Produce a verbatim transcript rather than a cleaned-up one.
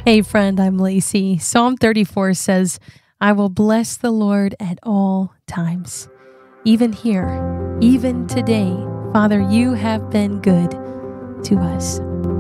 Hey, friend, I'm Lacey. Psalm thirty-four says, I will bless the Lord at all times. Even here, even today, Father, you have been good to us.